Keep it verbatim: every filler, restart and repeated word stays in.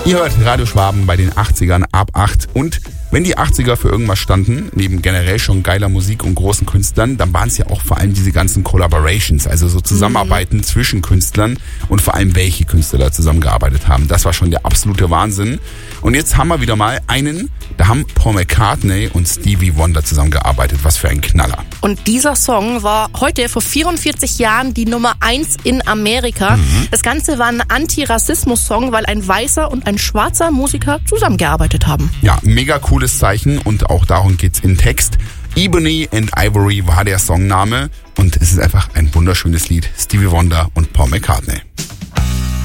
Ihr hört Radio Schwaben bei den achtzigern ab acht. Und wenn die achtziger für irgendwas standen, neben generell schon geiler Musik und großen Künstlern, dann waren es ja auch vor allem diese ganzen Collaborations, also so Zusammenarbeiten mhm. zwischen Künstlern und vor allem welche Künstler da zusammengearbeitet haben. Das war schon der absolute Wahnsinn. Und jetzt haben wir wieder mal einen, da haben Paul McCartney und Stevie Wonder zusammengearbeitet. Was für ein Knaller. Und dieser Song war heute vor vierundvierzig Jahren die Nummer eins in Amerika. Mhm. Das Ganze war ein Anti-Rassismus-Song, weil ein weißer und ein schwarzer Musiker zusammengearbeitet haben. Ja, mega cooles Zeichen und auch darum geht's im Text. Ebony and Ivory war der Songname und es ist einfach ein wunderschönes Lied. Stevie Wonder und Paul McCartney.